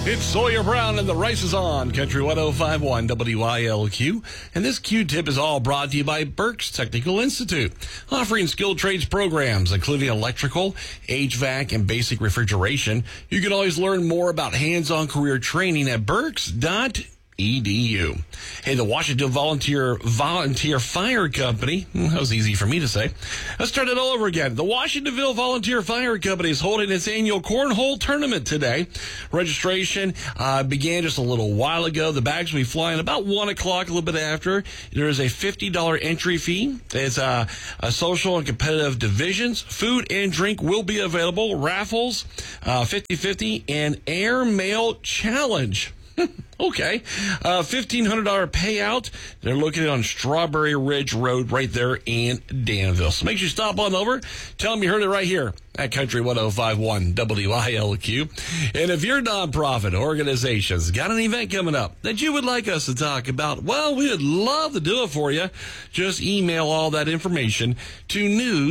It's Sawyer Brown and the Rice is On, Country 105.1 WILQ. And this Q-tip is all brought to you by Berks Technical Institute, offering skilled trades programs, including electrical, HVAC, and basic refrigeration. You can always learn more about hands-on career training at berks.edu. Hey, the Washington Volunteer Fire Company, that was easy for me to say. Let's start it all over again. The Washingtonville Volunteer Fire Company is holding its annual cornhole tournament today. Registration began just a little while ago. The bags will be flying about 1 o'clock, a little bit after. There is a $50 entry fee. It's a social and competitive divisions. Food and drink will be available. Raffles, 50-50, and airmail challenge. Okay. $1,500 payout. They're located on Strawberry Ridge Road right there in Danville. So make sure you stop on over. Tell them you heard it right here at Country 105.1 WILQ. And if your nonprofit organization's got an event coming up that you would like us to talk about, well, we would love to do it for you. Just email all that information to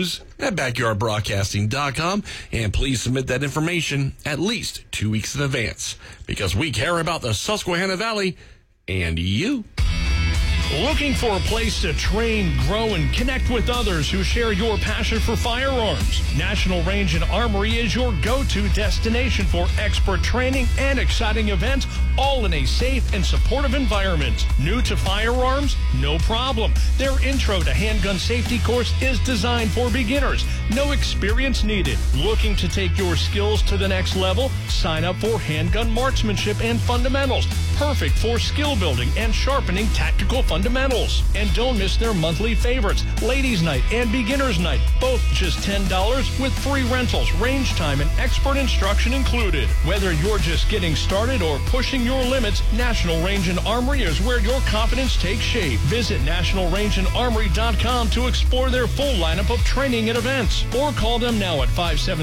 news@backyardbroadcasting.com, and please submit that information at least 2 weeks in advance, because we care about the Susquehanna Valley and you. Looking for a place to train, grow, and connect with others who share your passion for firearms? National Range and Armory is your go-to destination for expert training and exciting events, all in a safe and supportive environment. New to firearms? No problem. Their Intro to Handgun Safety course is designed for beginners. No experience needed. Looking to take your skills to the next level? Sign up for Handgun Marksmanship and Fundamentals. Perfect for skill building and sharpening tactical fundamentals. And don't miss their monthly favorites, Ladies Night and Beginners Night, both just $10 with free rentals, range time, and expert instruction included. Whether you're just getting started or pushing your limits, National Range and Armory is where your confidence takes shape. Visit nationalrangeandarmory.com to explore their full lineup of training and events, or call them now at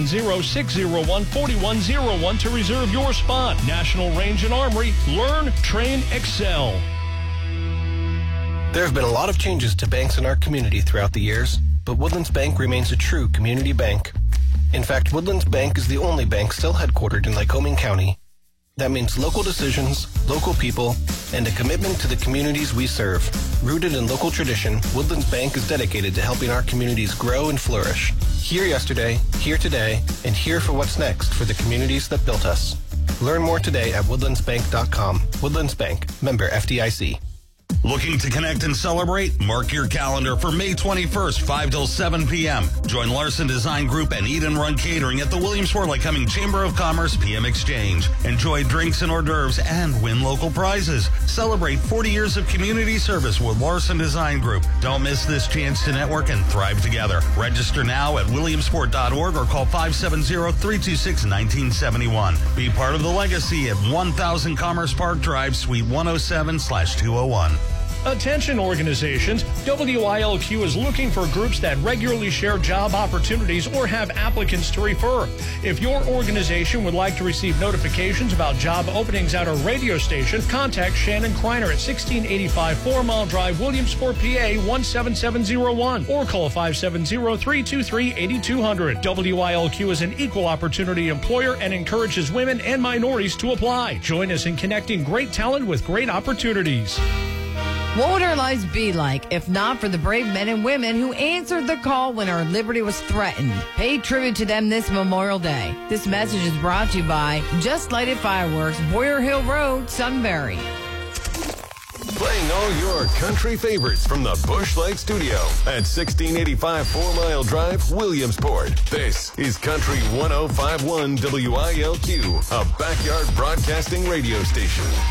570-601-4101 to reserve your spot. National Range and Armory. Learn, train, excel. There have been a lot of changes to banks in our community throughout the years, but Woodlands Bank remains a true community bank. In fact, Woodlands Bank is the only bank still headquartered in Lycoming County. That means local decisions, local people, and a commitment to the communities we serve. Rooted in local tradition, Woodlands Bank is dedicated to helping our communities grow and flourish. Here yesterday, here today, and here for what's next for the communities that built us. Learn more today at woodlandsbank.com. Woodlands Bank, member FDIC. Looking to connect and celebrate? Mark your calendar for May 21st, 5 till 7 p.m. Join Larson Design Group and Eat and Run Catering at the Williamsport Lycoming Chamber of Commerce PM Exchange. Enjoy drinks and hors d'oeuvres and win local prizes. Celebrate 40 years of community service with Larson Design Group. Don't miss this chance to network and thrive together. Register now at williamsport.org or call 570-326-1971. Be part of the legacy at 1000 Commerce Park Drive, Suite 107/201. Attention organizations, WILQ is looking for groups that regularly share job opportunities or have applicants to refer. If your organization would like to receive notifications about job openings at our radio station, contact Shannon Kreiner at 1685 4 Mile Drive, Williamsport, PA 17701, or call 570-323-8200. WILQ is an equal opportunity employer and encourages women and minorities to apply. Join us in connecting great talent with great opportunities. What would our lives be like if not for the brave men and women who answered the call when our liberty was threatened? Pay tribute to them this Memorial Day. This message is brought to you by Just Lighted Fireworks, Boyer Hill Road, Sunbury. Playing all your country favorites from the Busch Light Studio at 1685 4 Mile Drive, Williamsport. This is Country 105.1 WILQ, a backyard broadcasting radio station.